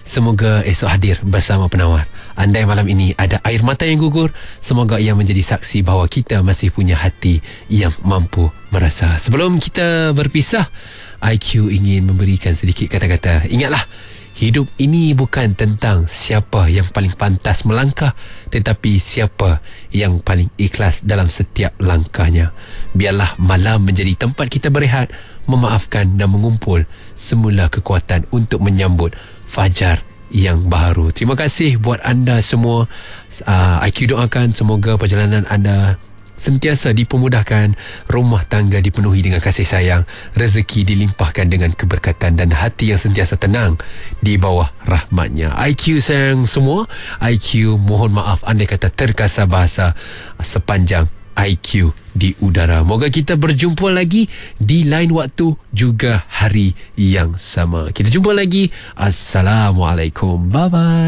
Semoga esok hadir bersama penawar. Andai malam ini ada air mata yang gugur, semoga ia menjadi saksi bahawa kita masih punya hati yang mampu merasa. Sebelum kita berpisah, IQ ingin memberikan sedikit kata-kata. Ingatlah, hidup ini bukan tentang siapa yang paling pantas melangkah, tetapi siapa yang paling ikhlas dalam setiap langkahnya. Biarlah malam menjadi tempat kita berehat, memaafkan dan mengumpul semula kekuatan untuk menyambut fajar yang baru. Terima kasih buat anda semua. IQ doakan semoga perjalanan anda sentiasa dipermudahkan, rumah tangga dipenuhi dengan kasih sayang, rezeki dilimpahkan dengan keberkatan dan hati yang sentiasa tenang di bawah rahmatnya. IQ sayang semua. IQ mohon maaf andai kata terkasar bahasa sepanjang IQ di udara. Moga kita berjumpa lagi di lain waktu juga hari yang sama. Kita jumpa lagi. Assalamualaikum. Bye bye.